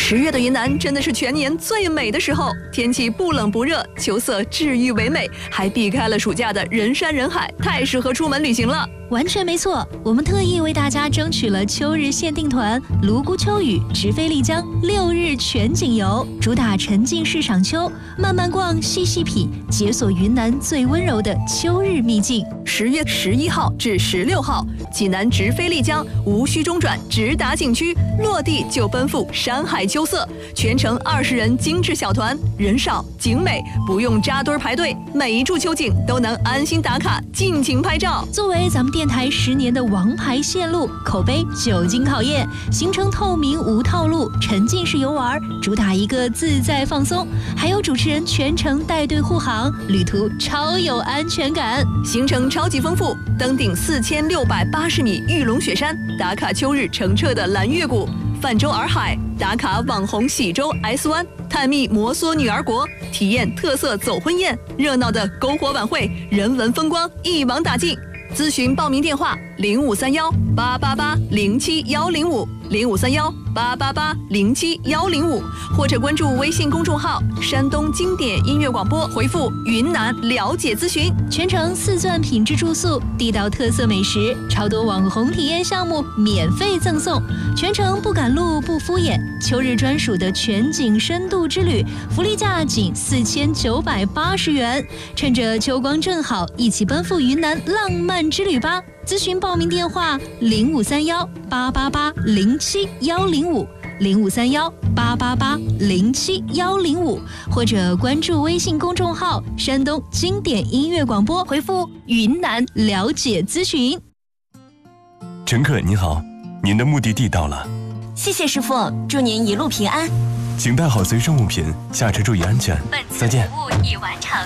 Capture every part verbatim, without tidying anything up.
十月的云南真的是全年最美的时候，天气不冷不热，秋色治愈唯美，还避开了暑假的人山人海，太适合出门旅行了。 完全没错，我们特意为大家争取了秋日限定团泸沽秋雨直飞丽江六日全景游，主打沉浸式赏秋，慢慢逛，细细品，解锁云南最温柔的秋日秘境。 十月十一号至十六号，济南直飞丽江，无需中转，直达景区，落地就奔赴山海秋色，全程二十人精致小团，人少景美，不用扎堆排队，每一处秋景都能安心打卡，尽情拍照。 作为咱们电台十年的王牌线路，口碑久经考验，行程透明无套路，沉浸式游玩，主打一个自在放松，还有主持人全程带队护航，旅途超有安全感。 行程超级丰富，登顶四千六百八十米玉龙雪山，打卡秋日澄澈的蓝月谷，泛舟洱海，打卡网红喜洲 S 湾，探秘摩梭女儿国，体验特色走婚宴，热闹的篝火晚会，人文风光一网打尽。咨询报名电话：零五三幺八八八零七幺零五，零五三幺八八八零七幺零五，或者关注微信公众号“山东经典音乐广播”，回复“云南了解咨询”。 全程四钻品质住宿，地道特色美食，超多网红体验项目免费赠送，全程不赶路不敷衍，秋日专属的全景深度之旅，福利价仅四千九百八十元。趁着秋光正好，一起奔赴云南浪漫之旅吧！咨询报名电话：零五三幺八八八零七幺零五，零五三幺八八八零七幺零五，或者关注微信公众号“山东经典音乐广播”，回复“云南了解咨询”。 乘客您好，您的目的地到了。 谢谢师傅，祝您一路平安。 请带好随身物品，下车注意安全。 本次再见。 服务已完成。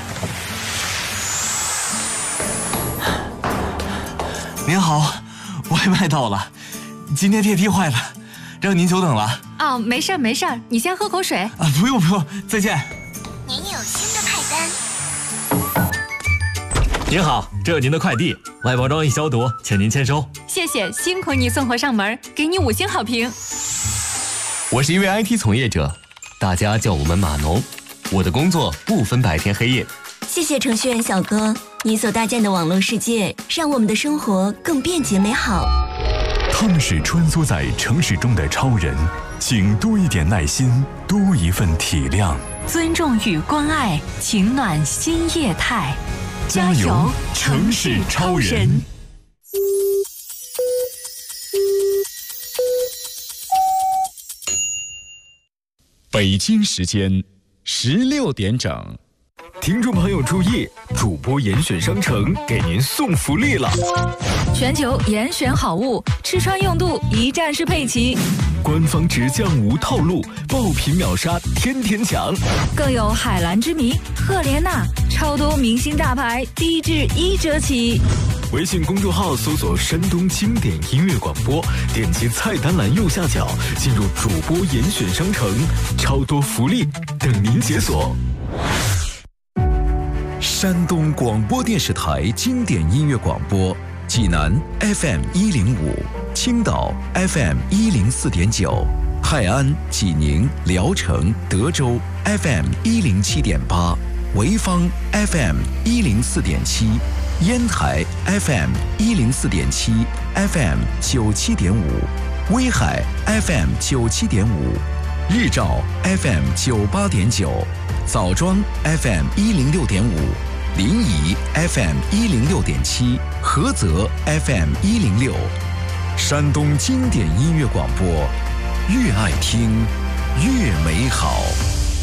您好，外卖到了，今天电梯坏了，让您久等了。 哦，没事儿没事儿，你先喝口水。 啊，不用不用，再见。 您有新的派单。 您好，这有您的快递，外包装已消毒，请您签收。 谢谢，辛苦你送货上门，给你五星好评。 我是一位 I T 从业者，大家叫我们码农，我的工作不分白天黑夜。 谢谢程序员小哥，你所搭建的网络世界让我们的生活更便捷美好。 他们是穿梭在城市中的超人，请多一点耐心，多一份体谅， 尊重与关爱，情暖新业态。 加油，城市超人！ 北京时间十六点整。 听众朋友注意，主播严选商城给您送福利了！ 全球严选好物，吃穿用度一站式配齐， 官方直降无套路，爆品秒杀天天抢， 更有海蓝之谜、赫莲娜，超多明星大牌，低至一折起。 微信公众号搜索山东经典音乐广播，点击菜单栏右下角进入主播严选商城，超多福利等您解锁。 山东广播电视台经典音乐广播，济南 F M 一零五，青岛 F M 一零四点九，泰安、济宁、聊城、德州 F M 一零七点八，潍坊 F M 一零四点七，烟台 F M 一零四点七 ，F M 九七点五，威海 F M 九七点五，日照 F M 九八点九，枣庄 F M 一零六点五。临沂 F M 一零六点七，菏泽 F M 一零六，山东经典音乐广播，越爱听越美好。